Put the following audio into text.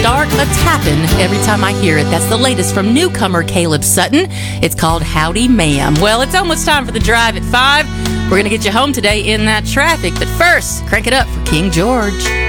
start a-tapping every time I hear it. That's the latest from newcomer Caleb Sutton. It's called Howdy Ma'am. Well, it's almost time for the drive at 5. We're going to get you home today in that traffic. But first, crank it up for King George.